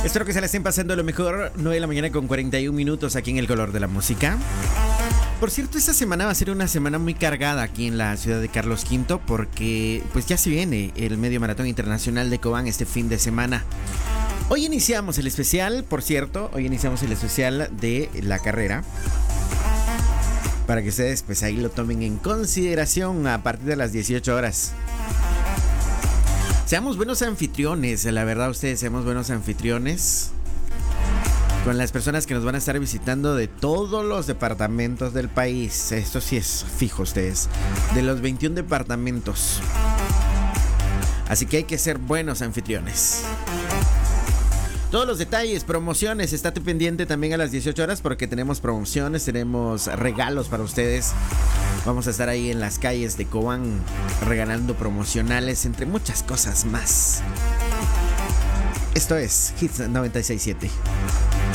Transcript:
Espero que se la estén pasando lo mejor. 9 de la mañana con 41 minutos aquí en El Color de la Música. Por cierto, esta semana va a ser una semana muy cargada aquí en la ciudad de Carlos V porque pues ya se viene el Medio Maratón Internacional de Cobán este fin de semana. Hoy iniciamos el especial, por cierto, hoy iniciamos el especial de la carrera. Para que ustedes pues ahí lo tomen en consideración a partir de las 18 horas. Seamos buenos anfitriones, la verdad ustedes, seamos buenos anfitriones con las personas que nos van a estar visitando de todos los departamentos del país. Esto sí es fijo ustedes, de los 21 departamentos. Así que hay que ser buenos anfitriones. Todos los detalles, promociones, estate pendiente también a las 18 horas porque tenemos promociones, tenemos regalos para ustedes. Vamos a estar ahí en las calles de Cobán regalando promocionales, entre muchas cosas más. Esto es Hits 96.7.